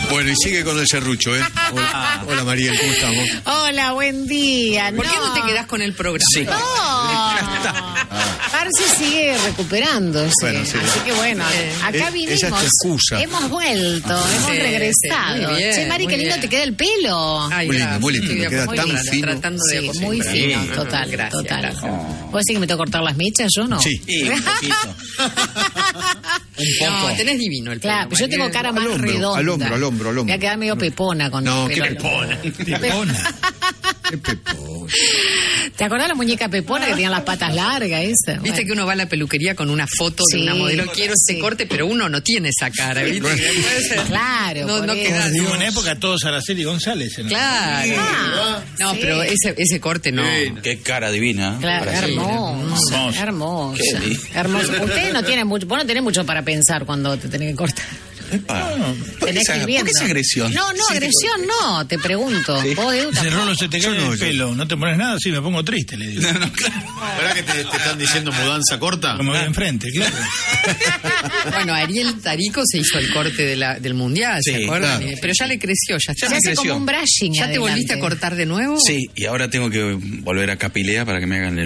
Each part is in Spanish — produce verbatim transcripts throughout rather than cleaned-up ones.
Bueno, y sigue con el serrucho, ¿eh? Hola, hola Mariel, ¿cómo estamos? Hola, buen día. ¿Por no. qué no te quedás con el programa? Sí. No. Marce sigue recuperándose. Bueno, sí. Así que bueno, acá Eh, vinimos. esa es tu excusa. Hemos vuelto, hemos Sí, regresado. sí, muy bien, Che, Mari, muy qué lindo bien. te queda el pelo. Ay, Muy lindo, gracias. muy lindo, Estoy te queda muy tan bien, fino. Tratando de Sí, muy acostumbrarme. fino, total, Gracias, total. gracias. ¿Vos decís que me tengo que cortar las mechas? Yo no. Sí. Sí, un poquito. Un poco. No, tenés divino el pelo. Claro, pero yo tengo cara más Al hombro, redonda. al hombro, al hombro, al hombro. Me va a quedar medio pepona con No, el qué pelo. pepona. Pepona. Qué pepona. ¿Te acordás la muñeca pepona que tenía las patas largas esa? Viste Bueno. que uno va a la peluquería con una foto Sí, de una modelo, quiero ese sí. corte, pero uno no tiene esa cara, ¿viste? Claro, No, por no eso. queda Hubo no. una época todos Araceli González. ¿no? Claro. Ah, No, sí. pero ese, ese corte no. Qué cara divina. Claro, Para hacer- hermosa, Hermosa. hermosa, Qué lindo. hermosa. Ustedes no tienen mucho, vos no tenés mucho para pensar cuando te tenés que cortar. Epa. ¿Por qué Tenés esa, que ir por viendo. qué esa agresión? No, no, agresión no, te pregunto. Vos, Edu, Ese tampoco. rolo se te cae Yo no, el yo- pelo, no te pones nada, sí, me pongo triste, le digo. No, no, claro. ¿Verdad que te, te están diciendo mudanza corta? Como ahí enfrente, claro. Bueno, Ariel Tarico se hizo el corte de la, del mundial, ¿se Sí, acuerdan? claro. Pero ya le creció, ya está. Se hace creció. como un brushing ¿Ya te adelante. volviste a cortar de nuevo? Sí, y ahora tengo que volver a Capilea para que me hagan el...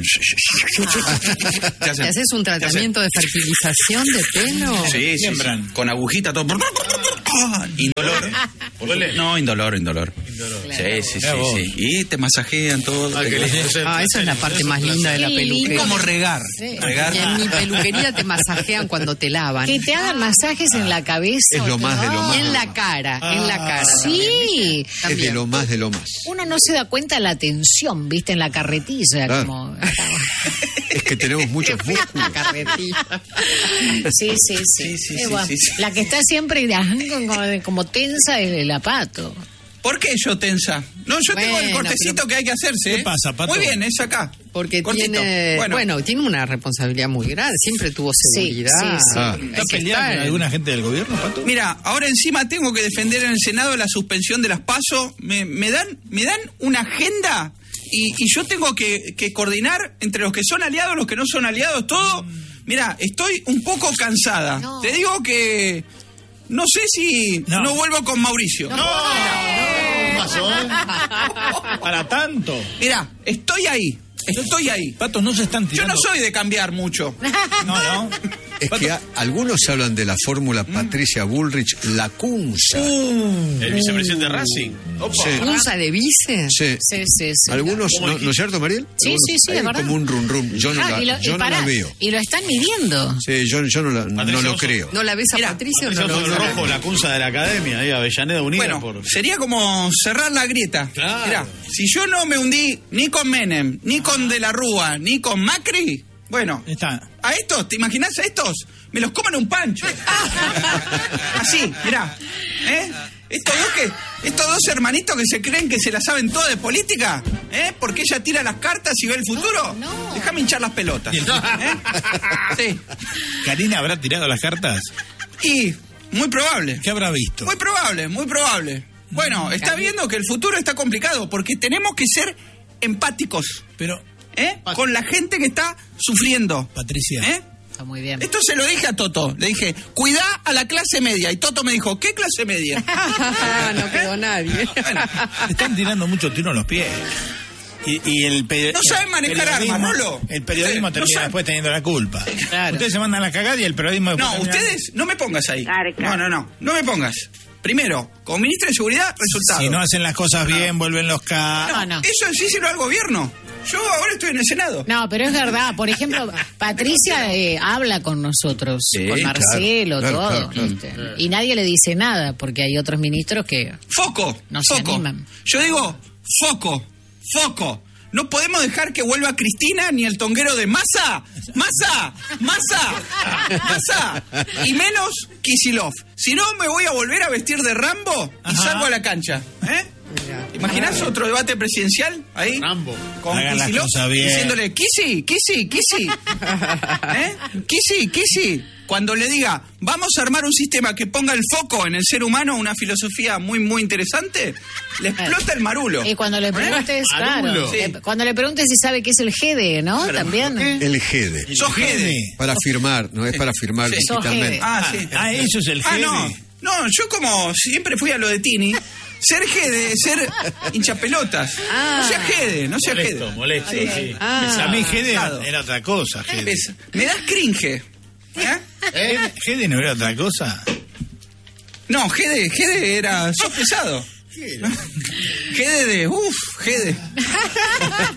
¿Te ¿Te haces un tratamiento de fertilización de pelo? Sí, sí, sí, Siembran. con agujita, todo. Indolor. ¿Duele? No, indolor, indolor. Sí, sí, sí, Mirá vos. sí. Y te masajean todo. Ah, te- qué lindo. Ese- Ah, esa es la parte más linda de la Qué lindo. peluquería. Como regar. Sí. Regar. Y en mi peluquería te masajean cuando te lavan. Que te hagan masajes en la cabeza. Es lo más de lo Y más. en la cara, en la cara. Sí. Es de lo más de lo más. Uno no se da cuenta de la tensión, viste, en la carretilla. Claro. Como... Es que tenemos muchos músculos. La carretilla. Sí, sí, sí. Sí, sí, Eh, sí, bueno, sí, sí. La que está siempre como, como tensa es el apato. ¿Por qué yo tensa? No, yo tengo el Bueno, cortecito pero- que hay que hacerse. ¿Qué ¿eh? pasa, Pato? Muy bien, es acá. Porque Cortito. tiene, bueno. Bueno, tiene una responsabilidad muy grande. Siempre tuvo Sí, seguridad. sí, sí. Ah. Hay ¿Estás que peleando estar. con alguna gente del gobierno, Pato? mira, ahora encima tengo que defender en el Senado la suspensión de las PASO. Me, me dan, me dan una agenda y, y yo tengo que, que coordinar entre los que son aliados, los que no son aliados, todo. Mira, estoy un poco cansada. No. Te digo que no sé si no, No. vuelvo con Mauricio. ¿Qué pasó? Para tanto. Mira, estoy ahí. Estoy ahí. Patos no se están Yo tirando. no soy de cambiar mucho. No, no. Es que a- algunos hablan de la fórmula Patricia Bullrich, la Cunza. El vicepresidente de Racing. Opa. Sí. ¿Usa de vice? Sí. Sí, sí, sí. Algunos, ¿Cómo ¿no, dijiste? ¿no es cierto, Mariel? Sí, Algunos- sí, sí, hay es verdad. como un rum rum. Yo no, Ah, la, y lo, yo y no pará, la veo. y lo están midiendo. Sí, yo, yo no, la- no Patricia lo Oso. creo. ¿No la ves a Mira, Patricia o Eso no? fue no, el no la rojo, ves? la cunza de la academia, ahí, Avellaneda Unida. Bueno, por... sería como cerrar la grieta. Claro. Mirá, si yo no me hundí ni con Menem, ni con De la Rúa, ni con Macri, bueno, Está. a estos, ¿te imaginas a estos? Me los comen un pancho. Así, mirá. ¿Eh? Estos dos, que, estos dos hermanitos que se creen que se la saben todas de política, ¿eh? Porque ella tira las cartas y ve el futuro. No, no. Déjame hinchar las pelotas. Y el- ¿Eh? Sí. ¿Karina habrá tirado las cartas? Y muy probable. ¿Qué habrá visto? Muy probable, muy probable. Bueno, está viendo que el futuro está complicado porque tenemos que ser empáticos, Pero, ¿eh? Con la gente que está sufriendo. Patricia, ¿Eh? Está muy bien. Esto se lo dije a Toto. Le dije, cuidá a la clase media. Y Toto me dijo, ¿qué clase media? No quedó nadie. te están tirando mucho tiro en los pies. Y, y el peri- No saben manejar periodismo- armas, Rolo. El periodismo Sí, no termina saben. después teniendo la culpa. Claro. Ustedes se mandan a cagar y el periodismo después No, termina- ustedes, no me pongas ahí. Claro, claro. No, no, no. No me pongas. Primero, como ministra de Seguridad, resultado. Si no hacen las cosas bien, vuelven los ca... No, no. Eso decíselo al gobierno. Yo ahora estoy en el Senado. No, pero es verdad. Por ejemplo, Patricia eh, habla con nosotros, Sí, con Marcelo, claro, todo. claro, claro, ¿viste? Y nadie le dice nada, porque hay otros ministros que... Foco, No se foco. animan. Yo digo, foco, foco. No podemos dejar que vuelva Cristina ni el tonguero de Massa, Massa, Massa, Massa. Y menos Kicillof. Si no, me voy a volver a vestir de Rambo y Ajá. salgo a la cancha. ¿Eh? ¿Te imaginás otro debate presidencial ahí? Rambo. Con Hagan las Kicillof cosas bien. diciéndole, Kisi, Kisi, Kisi. ¿Eh? Kisi, Kisi. Cuando le diga, vamos a armar un sistema que ponga el foco en el ser humano, una filosofía muy, muy interesante, le explota el marulo. Y cuando le preguntes, claro, Marulo. eh, cuando le preguntes si sabe qué es el G D, ¿no? También. El G D. Sos Gede. Para firmar, no es para firmar Sí. Sos digitalmente. Gede. Ah, sí. Ah, eso es el Ah, G D. no. No, yo como siempre fui a lo de Tini, ser Gede, ser hinchapelotas. Ah. No seas Gede, no seas Molesto, Gede. molesto, Sí. sí. Ah. A mí Gede era, Pesado. era otra cosa, Gede. Pesa. Me das cringe. ¿Eh? ¿Eh? ¿Gede no era otra cosa? No, Gede, Gede era... Sos pesado. Gede de... Uf, Gede.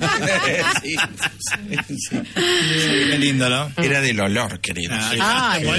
Sí. Qué lindo, ¿no? Era del olor, querido. Ah, Ay, Molesto,